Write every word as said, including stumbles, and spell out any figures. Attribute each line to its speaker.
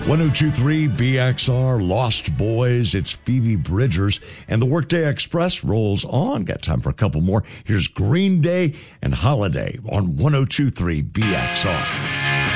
Speaker 1: ten twenty-three B X R, Lost Boys, it's Phoebe Bridgers, and the Workday Express rolls on. Got time for a couple more. Here's Green Day and Holiday on ten twenty-three B X R.